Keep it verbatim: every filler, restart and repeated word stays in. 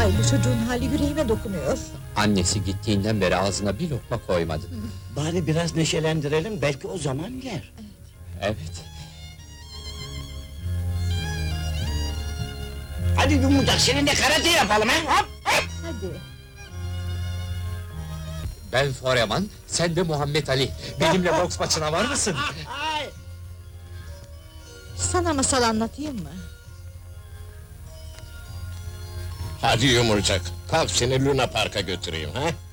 Ay, bu çocuğun hali yüreğime dokunuyor. Annesi gittiğinden beri ağzına bir lokma koymadı. Bari biraz neşelendirelim, belki o zaman yer. Evet. Hadi yumurcak, seninle karate yapalım he! Hop hop! Hadi. Ben Foreman, sen de Muhammed Ali. Benimle boks maçına var mısın? Ay! Sana masal anlatayım mı? Hadi yumurcak, kalk seni Luna Park'a götüreyim ha?